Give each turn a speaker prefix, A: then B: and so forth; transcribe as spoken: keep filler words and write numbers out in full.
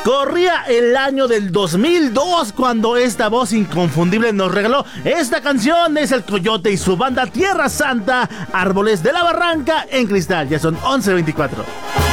A: Corría el año del dos mil dos cuando esta voz inconfundible nos regaló esta canción. Es el Coyote y su banda Tierra Santa, Árboles de la Barranca en Cristal. Ya son once veinticuatro.